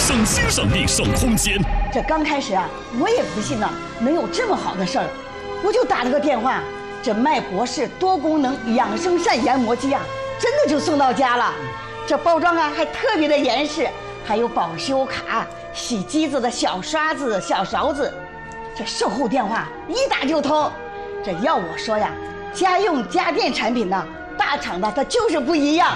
省心省力省空间。 这刚开始啊，我也不信呢，能有这么好的事儿，我就打了个电话，这麦博士多功能养生膳研磨机啊，真的就送到家了。这包装啊还特别的严实，还有保修卡、洗机子的小刷子、小勺子。这售后电话一打就通。这要我说呀，家用家电产品呢，大厂的它就是不一样。